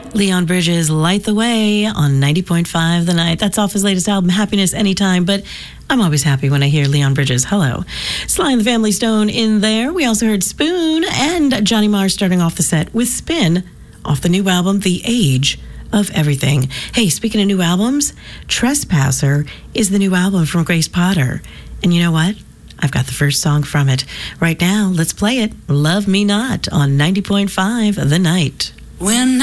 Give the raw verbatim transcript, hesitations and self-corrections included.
Leon Bridges, Light the Way on ninety point five The Night. That's off his latest album, Happiness Anytime, but I'm always happy when I hear Leon Bridges. Hello. Sly and the Family Stone in there. We also heard Spoon and Johnny Marr starting off the set with Spin off the new album, The Age of Everything. Hey, speaking of new albums, Trespasser is the new album from Grace Potter. And you know what? I've got the first song from it. Right now, let's play it. Love Me Not on ninety point five The Night. When